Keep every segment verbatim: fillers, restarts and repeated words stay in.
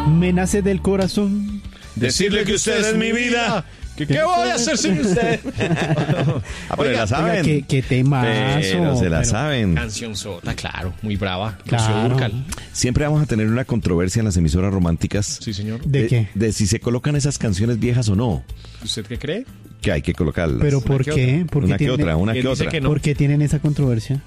Me nace del corazón decirle que usted es mi vida. ¿Qué, ¿Qué voy a hacer sin usted? Ah, pero la saben. Qué, qué temazo. Pero se la pero, saben. Canción sota, claro, muy brava. Claro. Siempre vamos a tener una controversia en las emisoras románticas. Sí, señor. ¿De, ¿De qué? De si se colocan esas canciones viejas o no. ¿Usted qué cree? Que hay que colocarlas. ¿Pero por qué? ¿Por qué una que tienen, otra, una que otra. Que no? ¿Por qué tienen esa controversia?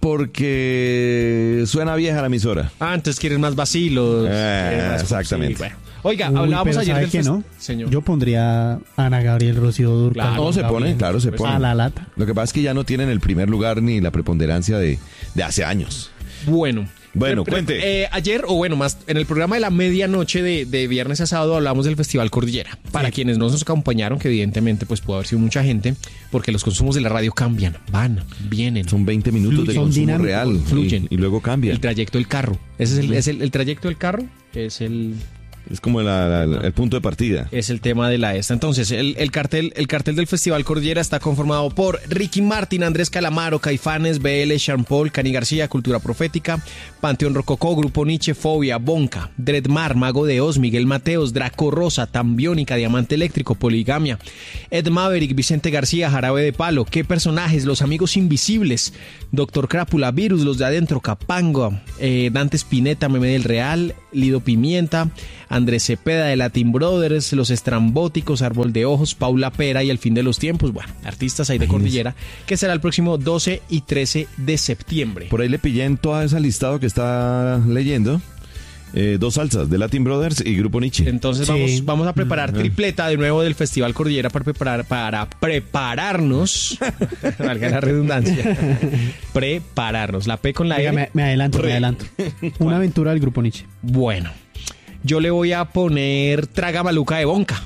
Porque suena vieja la emisora. Ah, entonces quieren más vacilos. Eh, más exactamente. Sí, bueno. Oiga, Uy, hablábamos pero ayer ¿sabe del qué, fest... no? Señor. Yo pondría Ana Gabriel, Rocío Dúrcal. Claro. No, se Gabriel. pone, claro, se Pues, pone. A la lata. Lo que pasa es que ya no tienen el primer lugar ni la preponderancia de, de hace años. Bueno. Bueno, Pero, cuente. Eh, ayer, o bueno, más en el programa de la medianoche de, de viernes a sábado hablamos del Festival Cordillera. Para Sí. quienes no nos acompañaron, que evidentemente pues pudo haber sido mucha gente, porque los consumos de la radio cambian, van, vienen. Son veinte minutos Fluyen. de Son consumo dinámicos, real. fluyen. Y, y luego cambia. El trayecto del carro. Ese es el, es el, el trayecto del carro, es el... Es como la- la- el punto de partida. Es el tema de la esta. Entonces, el, el cartel el cartel del Festival Cordillera está conformado por Ricky Martin, Andrés Calamaro, Caifanes, B L, Sean Paul, Cani García, Cultura Profética, Panteón Rococó, Grupo Nietzsche, Fobia, Bonca, Dreadmar, Mago de Oz, Miguel Mateos, Draco Rosa, Tambiónica, Diamante Eléctrico, Poligamia, Ed Maverick, Vicente García, Jarabe de Palo, Qué Personajes, Los Amigos Invisibles, Doctor Crápula, Virus, Los de Adentro, Capango, eh, Dante Spinetta, Meme del Real, Lido Pimienta, Andrés Cepeda de Latin Brothers, Los Estrambóticos, Árbol de Ojos, Paula Pera y El Fin de los Tiempos. Bueno, artistas ahí de Cordillera, que será el próximo doce y trece de septiembre. Por ahí le pillé en todo ese listado que está leyendo eh, dos salsas de Latin Brothers y Grupo Nietzsche. Entonces Sí. vamos, vamos a preparar tripleta de nuevo del Festival Cordillera para preparar para prepararnos, valga la redundancia, prepararnos. La P con la Oiga, E. me, me adelanto, Pre. me adelanto. Una aventura del Grupo Nietzsche. Bueno, yo le voy a poner Traga Maluca de Bonca.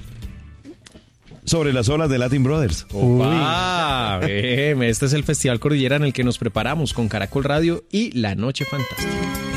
Sobre las olas de Latin Brothers. Opa, ven, este es el Festival Cordillera en el que nos preparamos con Caracol Radio y La Noche Fantástica.